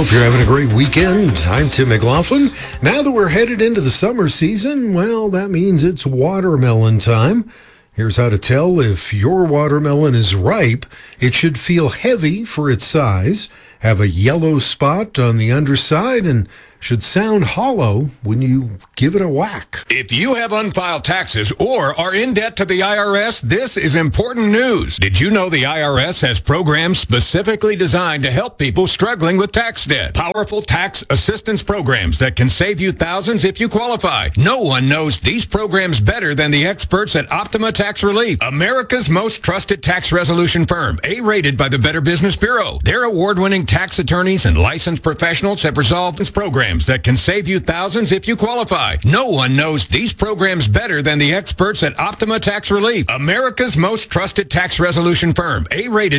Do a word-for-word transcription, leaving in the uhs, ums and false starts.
Hope you're having a great weekend. I'm Tim McLaughlin. Now that we're headed into the summer season, well, that means it's watermelon time. Here's how to tell if your watermelon is ripe. It should feel heavy for its size, have a yellow spot on the underside, and should sound hollow when you give it a whack. If you have unfiled taxes or are in debt to the I R S, this is important news. Did you know the I R S has programs specifically designed to help people struggling with tax debt? Powerful tax assistance programs that can save you thousands if you qualify. No one knows these programs better than the experts at Optima Tax Relief, America's most trusted tax resolution firm, A-rated by the Better Business Bureau. Their award-winning tax attorneys and licensed professionals have resolved this program that can save you thousands if you qualify. No one knows these programs better than the experts at Optima Tax Relief, America's most trusted tax resolution firm, A-rated